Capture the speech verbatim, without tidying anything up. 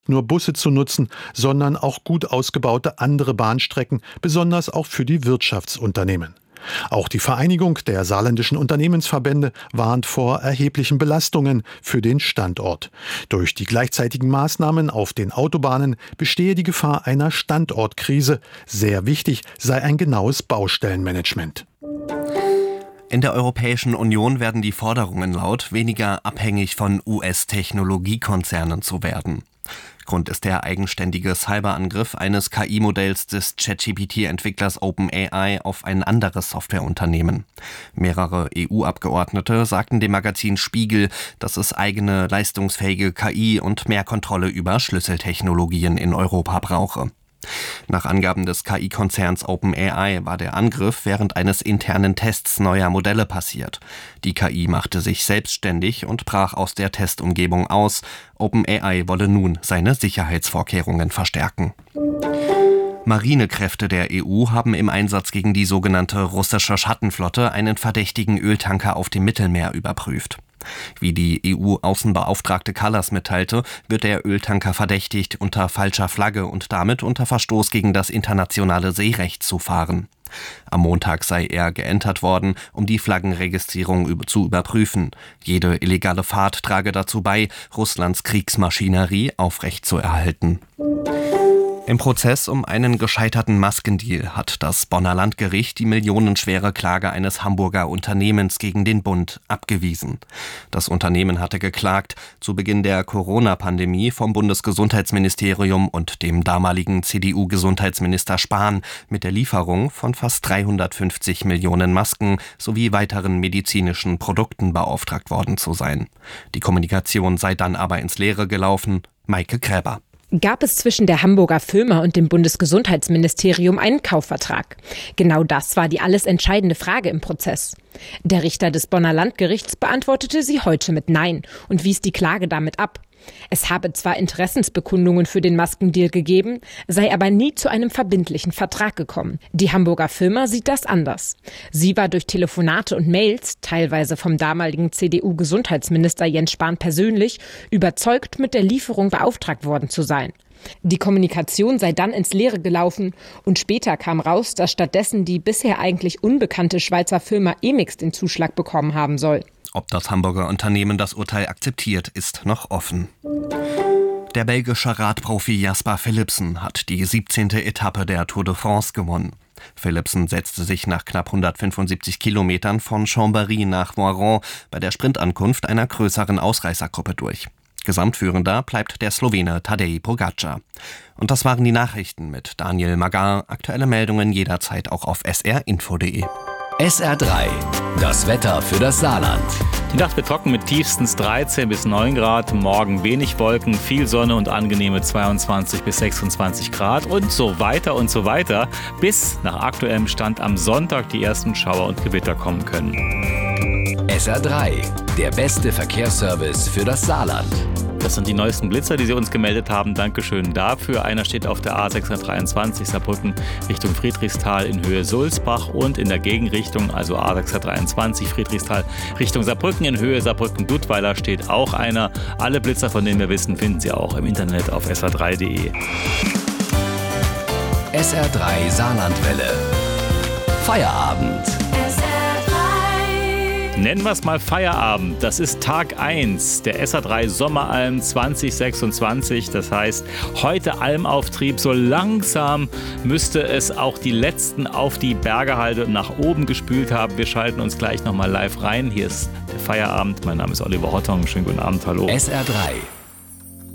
nur Busse zu nutzen, sondern auch gut ausgebaute andere Bahnstrecken, besonders auch für die Wirtschaftsunternehmen. Auch die Vereinigung der saarländischen Unternehmensverbände warnt vor erheblichen Belastungen für den Standort. Durch die gleichzeitigen Maßnahmen auf den Autobahnen bestehe die Gefahr einer Standortkrise. Sehr wichtig sei ein genaues Baustellenmanagement. In der Europäischen Union werden die Forderungen laut, weniger abhängig von U S-Technologiekonzernen zu werden. Grund ist der eigenständige Cyberangriff eines K I-Modells des ChatGPT-Entwicklers OpenAI auf ein anderes Softwareunternehmen. Mehrere E U-Abgeordnete sagten dem Magazin Spiegel, dass es eigene leistungsfähige K I und mehr Kontrolle über Schlüsseltechnologien in Europa brauche. Nach Angaben des K I-Konzerns OpenAI war der Angriff während eines internen Tests neuer Modelle passiert. Die K I machte sich selbstständig und brach aus der Testumgebung aus. OpenAI wolle nun seine Sicherheitsvorkehrungen verstärken. Marinekräfte der E U haben im Einsatz gegen die sogenannte russische Schattenflotte einen verdächtigen Öltanker auf dem Mittelmeer überprüft. Wie die E U-Außenbeauftragte Kallas mitteilte, wird der Öltanker verdächtigt, unter falscher Flagge und damit unter Verstoß gegen das internationale Seerecht zu fahren. Am Montag sei er geentert worden, um die Flaggenregistrierung zu überprüfen. Jede illegale Fahrt trage dazu bei, Russlands Kriegsmaschinerie aufrechtzuerhalten. Im Prozess um einen gescheiterten Maskendeal hat das Bonner Landgericht die millionenschwere Klage eines Hamburger Unternehmens gegen den Bund abgewiesen. Das Unternehmen hatte geklagt, zu Beginn der Corona-Pandemie vom Bundesgesundheitsministerium und dem damaligen C D U-Gesundheitsminister Spahn mit der Lieferung von fast dreihundertfünfzig Millionen Masken sowie weiteren medizinischen Produkten beauftragt worden zu sein. Die Kommunikation sei dann aber ins Leere gelaufen. Maike Gräber. Gab es zwischen der Hamburger Firma und dem Bundesgesundheitsministerium einen Kaufvertrag? Genau das war die alles entscheidende Frage im Prozess. Der Richter des Bonner Landgerichts beantwortete sie heute mit Nein und wies die Klage damit ab. Es habe zwar Interessensbekundungen für den Maskendeal gegeben, sei aber nie zu einem verbindlichen Vertrag gekommen. Die Hamburger Firma sieht das anders. Sie war durch Telefonate und Mails, teilweise vom damaligen C D U-Gesundheitsminister Jens Spahn persönlich, überzeugt, mit der Lieferung beauftragt worden zu sein. Die Kommunikation sei dann ins Leere gelaufen und später kam raus, dass stattdessen die bisher eigentlich unbekannte Schweizer Firma Emix den Zuschlag bekommen haben soll. Ob das Hamburger Unternehmen das Urteil akzeptiert, ist noch offen. Der belgische Radprofi Jasper Philipsen hat die siebzehnte Etappe der Tour de France gewonnen. Philipsen setzte sich nach knapp hundertfünfundsiebzig Kilometern von Chambéry nach Voiron bei der Sprintankunft einer größeren Ausreißergruppe durch. Gesamtführender bleibt der Slowene Tadej Pogačar. Und das waren die Nachrichten mit Daniel Magar. Aktuelle Meldungen jederzeit auch auf s r info punkt d e. S R drei, das Wetter für das Saarland. Die Nacht wird trocken mit tiefstens dreizehn bis neun Grad, morgen wenig Wolken, viel Sonne und angenehme zweiundzwanzig bis sechsundzwanzig Grad und so weiter und so weiter, bis nach aktuellem Stand am Sonntag die ersten Schauer und Gewitter kommen können. S R drei, der beste Verkehrsservice für das Saarland. Das sind die neuesten Blitzer, die Sie uns gemeldet haben. Dankeschön dafür. Einer steht auf der A sechshundertdreiundzwanzig Saarbrücken Richtung Friedrichsthal in Höhe Sulzbach und in der Gegenrichtung, also A sechshundertdreiundzwanzig Friedrichsthal Richtung Saarbrücken in Höhe Saarbrücken-Dudweiler steht auch einer. Alle Blitzer, von denen wir wissen, finden Sie auch im Internet auf s r drei punkt d e. S R drei Saarlandwelle. Feierabend. Nennen wir es mal Feierabend. Das ist Tag eins der S R drei Sommeralm zwanzig sechsundzwanzig. Das heißt, heute Almauftrieb. So langsam müsste es auch die letzten auf die Bergehalde nach oben gespült haben. Wir schalten uns gleich nochmal live rein. Hier ist der Feierabend. Mein Name ist Oliver Hottung. Schönen guten Abend. Hallo. S R drei.